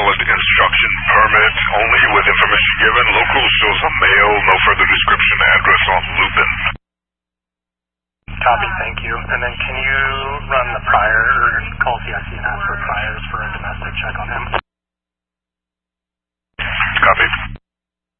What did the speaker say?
valid instruction permit, only with information given. Local shows a male, no further description, address on Lupin. Copy, thank you. And then can you run the prior, or call CIC and ask for priors for a domestic check on him?